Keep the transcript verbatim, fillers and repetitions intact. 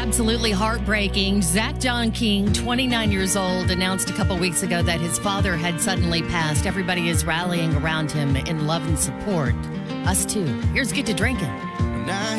Absolutely heartbreaking. Zach John King, twenty-nine years old, announced a couple weeks ago that his father had suddenly passed. Everybody is rallying around him in love and support. Us too. Here's Get to Drinking. Now